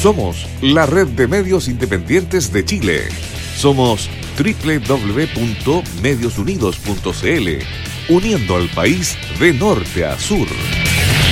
Somos la red de medios independientes de Chile. Somos www.mediosunidos.cl, uniendo al país de norte a sur.